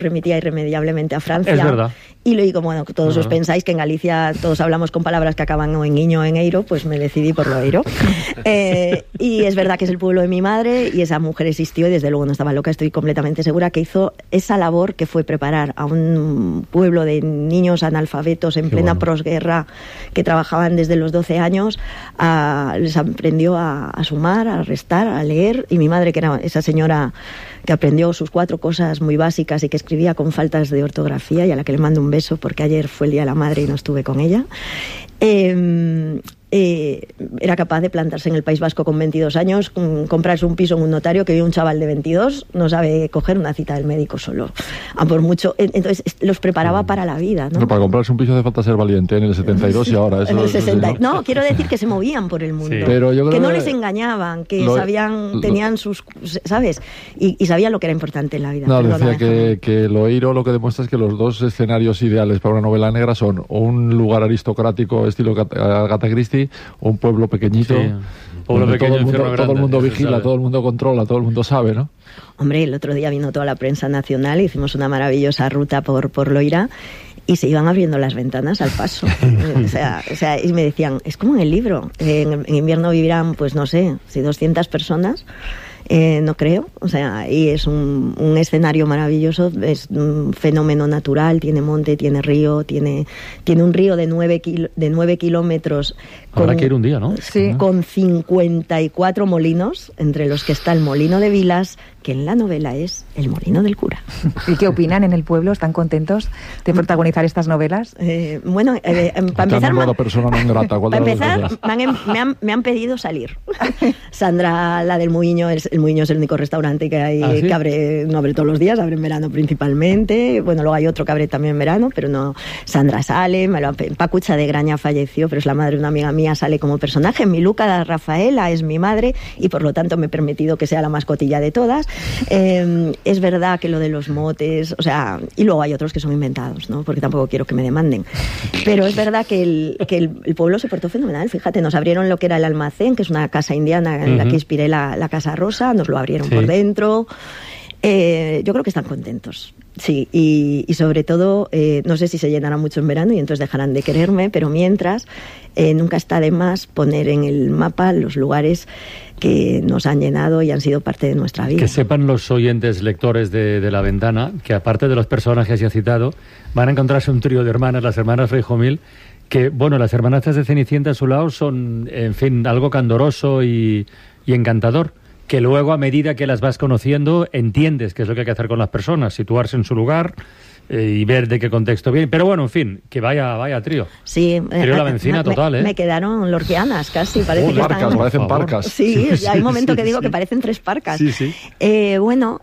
remitía irremediablemente a Francia. Es verdad. Y luego, bueno, todos os pensáis que en Galicia todos hablamos con palabras que acaban o en iño o en eiro, pues me decidí por lo eiro. Y es verdad que es el pueblo de mi madre y esa mujer existió y desde luego no estaba loca, estoy completamente segura que hizo esa labor que fue preparar a un pueblo de niños analfabetos en plena posguerra que trabajaban desde los 12 años, les aprendió a sumar, a restar, a leer, y mi madre, que era esa señora que aprendió sus 4 cosas muy básicas y que escribía con faltas de ortografía y a la que le mando un beso porque ayer fue el Día de la Madre y no estuve con ella, era capaz de plantarse en el País Vasco con 22 años, comprarse un piso en un notario, que hoy un chaval de 22 no sabe coger una cita del médico solo, a por mucho. Entonces los preparaba para la vida, ¿no? No, para comprarse un piso hace falta ser valiente en el 72 y ahora. Eso, en el 60. No, quiero decir que se movían por el mundo, Sí. Pero yo creo que no les engañaban, que sabían, tenían sus, ¿sabes? Y sabían lo que era importante en la vida. No, Perdona, decía que lo eiro lo que demuestra es que los dos escenarios ideales para una novela negra son un lugar aristocrático estilo Agatha Christie o un pueblo pequeñito, Sí. Pueblo pequeño, todo el mundo vigila, sabe. todo el mundo controla, todo el mundo sabe, ¿no? Hombre, el otro día vino toda la prensa nacional, hicimos una maravillosa ruta por Loira y se iban abriendo las ventanas al paso. o sea, y me decían, es como en el libro, en invierno vivirán, pues no sé, si 200 personas. No creo, o sea, y es un escenario maravilloso, es un fenómeno natural, tiene monte, tiene río, tiene un río de 9 kilómetros. Habrá que ir un día, ¿no? Sí. Con 54 molinos, entre los que está el molino de Vilas, que en la novela es el molino del cura. ¿Y qué opinan en el pueblo? ¿Están contentos de protagonizar estas novelas? Bueno, para empezar, me han pedido salir. Sandra, la del Muiño, el Muiño es el único restaurante que hay, ¿Ah, sí? que no abre todos los días, abre en verano principalmente. Bueno, luego hay otro que abre también en verano, pero no. Sandra sale, Pacucha de Graña falleció, pero es la madre de una amiga mía, sale como personaje. Mi Luca Rafaela es mi madre y por lo tanto me he permitido que sea la mascotilla de todas. Es verdad que lo de los motes, o sea, y luego hay otros que son inventados, ¿no? Porque tampoco quiero que me demanden. Pero es verdad que el pueblo se portó fenomenal. Fíjate, nos abrieron lo que era el almacén, que es una casa indiana en la que inspiré la Casa Rosa, nos lo abrieron por dentro. Yo creo que están contentos. Sí, y sobre todo, no sé si se llenará mucho en verano y entonces dejarán de quererme, pero mientras, nunca está de más poner en el mapa los lugares que nos han llenado y han sido parte de nuestra vida. Que sepan los oyentes lectores de La Ventana que aparte de los personajes ya citado, van a encontrarse un trío de hermanas, las hermanas Freijomil, que, bueno, las hermanastras de Cenicienta a su lado son, en fin, algo candoroso y encantador, que luego a medida que las vas conociendo entiendes qué es lo que hay que hacer con las personas, situarse en su lugar y ver de qué contexto viene. Pero bueno, en fin, que vaya trío. Sí, trío La Vencina total, ¿eh? Me quedaron lorquianas casi, parece que parcas, están... parecen parcas. Sí, hay un momento que digo que parecen 3 parcas. Sí, sí. Bueno,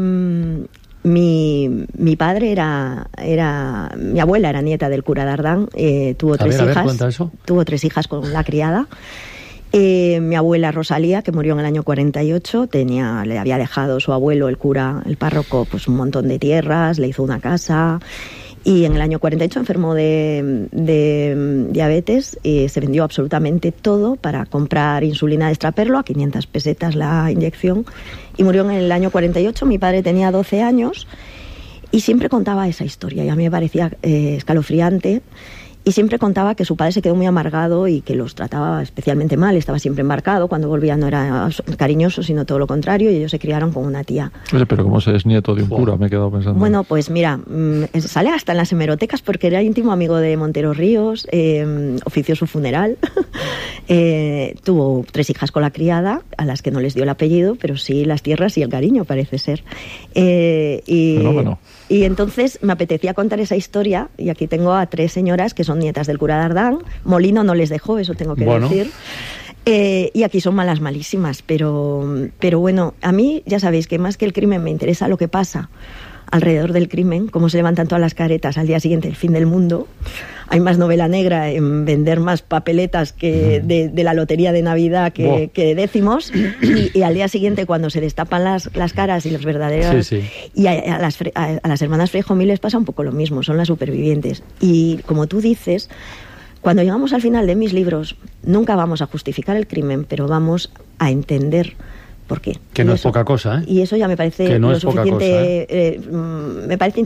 mi padre mi abuela era nieta del cura de Ardán, tuvo 3 hijas. Cuenta eso. Tuvo 3 hijas con la criada. Mi abuela Rosalía, que murió en el año 48, le había dejado su abuelo, el cura, el párroco, pues un montón de tierras, le hizo una casa. Y en el año 48 enfermó de diabetes y se vendió absolutamente todo para comprar insulina de extraperlo, a 500 pesetas la inyección, y murió en el año 48. Mi padre tenía 12 años y siempre contaba esa historia y a mí me parecía escalofriante. Y siempre contaba que su padre se quedó muy amargado y que los trataba especialmente mal. Estaba siempre embarcado. Cuando volvía no era cariñoso, sino todo lo contrario. Y ellos se criaron con una tía. Oye, pero ¿cómo se es nieto de un cura? Me he quedado pensando. Bueno, pues mira, sale hasta en las hemerotecas porque era íntimo amigo de Montero Ríos, ofició su funeral. Tuvo 3 hijas con la criada, a las que no les dio el apellido, pero sí las tierras y el cariño, parece ser. Fenómeno. Y entonces me apetecía contar esa historia, y aquí tengo a 3 señoras que son nietas del cura de Ardán. Molino no les dejó, eso tengo que decir. Y aquí son malas malísimas, pero bueno, a mí ya sabéis que más que el crimen me interesa lo que pasa alrededor del crimen, cómo se levantan todas las caretas al día siguiente, el fin del mundo. Hay más novela negra en vender más papeletas que de la lotería de Navidad que décimos, y al día siguiente cuando se destapan las caras y los verdaderos... Sí. Y a las hermanas Freijomil les pasa un poco lo mismo, son las supervivientes. Y como tú dices, cuando llegamos al final de mis libros, nunca vamos a justificar el crimen, pero vamos a entender por qué. Que no es poca cosa, ¿eh? Y eso ya me parece que no lo es poca suficiente. cosa, Me parece